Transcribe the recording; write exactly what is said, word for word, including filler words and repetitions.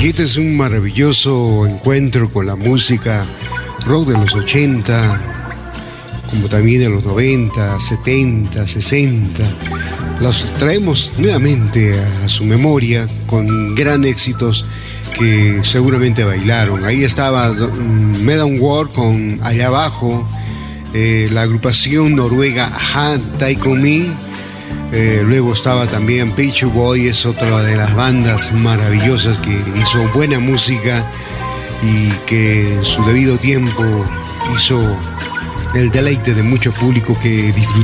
Y este es un maravilloso encuentro con la música rock de los ochenta, como también de los noventa, setenta, sesenta. Los traemos nuevamente a su memoria con gran éxitos que seguramente bailaron. Ahí estaba Medan War con Allá Abajo, eh, la agrupación noruega A H A, Take On Me. Eh, luego estaba también Pet Shop Boys, otra de las bandas maravillosas que hizo buena música y que en su debido tiempo hizo el deleite de mucho público que disfrutó